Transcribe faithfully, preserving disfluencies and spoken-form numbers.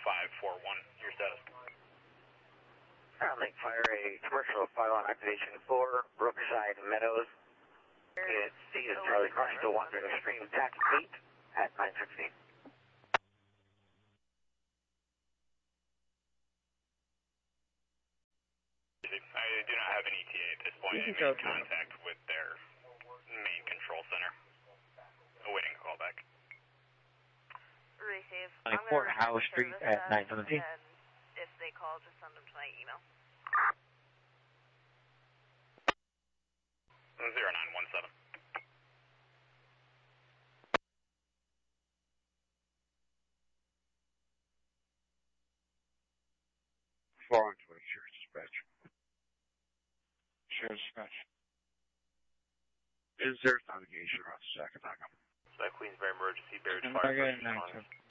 five four one, your status. I'll make fire a commercial file on activation four, Brookside Meadows. It's C is Charlie Crystal one zero stream taxi eight at nine sixteen. I do not have an E T A at this point. I made contact with their main control center. Awaiting a call back. Receive. Like Fort Howe Street at nine seventeen. And if they call, just send them to my email. zero nine one seven. four one two, Sheriff's Dispatch. Sheriff's Dispatch. Is there navigation around the second? That Queensbury emergency, Barrett Fire.